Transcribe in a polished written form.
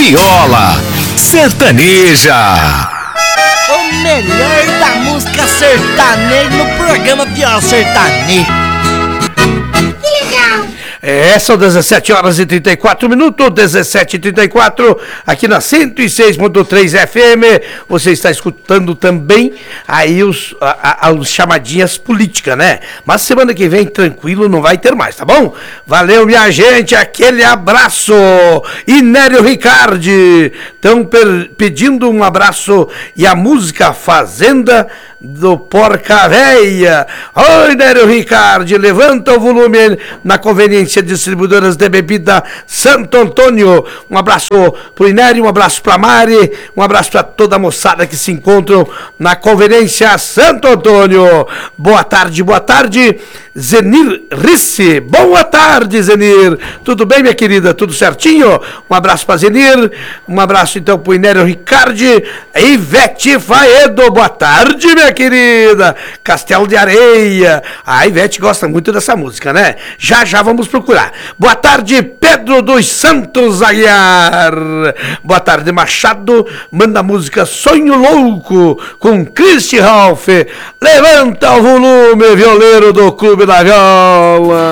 viola, sertaneja. O melhor da música sertaneja no programa Viola Sertaneja. Que legal! São 17 horas e 34 minutos, 17h34, aqui na 106.3 FM. Você está escutando também aí os chamadinhas políticas, né? Mas semana que vem, tranquilo, não vai ter mais, tá bom? Valeu, minha gente, aquele abraço. Inério Ricardi, estão pedindo um abraço e a música Fazenda do Porca Véia. Oi, Inério Ricardi, levanta o volume na conveniência Distribuidoras de Bebida Santo Antônio. Um abraço pro Inério, um abraço pra Mari, um abraço pra toda a moçada que se encontram na conveniência Santo Antônio. Boa tarde, Zenir Risse. Boa tarde, Zenir. Tudo bem, minha querida? Tudo certinho? Um abraço pra Zenir, um abraço então pro Inério Ricardi. Ivete Faedo, boa tarde, minha querida. Castelo de Areia. A Ivete gosta muito dessa música, né? Já vamos procurar. Boa tarde, Pedro dos Santos Aguiar. Boa tarde, Machado. Manda a música Sonho Louco com Christy Ralph. Levanta o volume, violeiro do Clube da Viola.